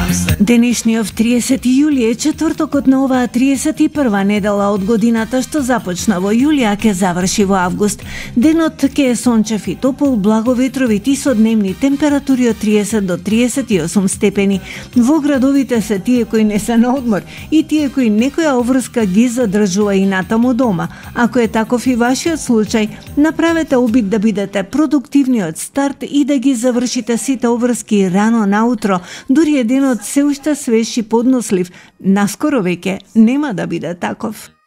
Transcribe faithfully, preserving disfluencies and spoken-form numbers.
Денешниот триесети јули е четвртокот на оваа триесет и прва недела од годината што започна во јули, а ќе заврши во август. Денот ќе е сончев и топол, благо ветровити со дневни температури од триесет до триесет и осум степени. Во градовите се тие кои не се на одмор и тие кои некоја обврска ги задржува и натаму дома. Ако е таков и вашиот случај, направете обид да бидете продуктивни од старт и да ги завршите сите обврски рано наутро, дури е денот се уште свеж и поднослив. Наскоро веќе нема да биде таков.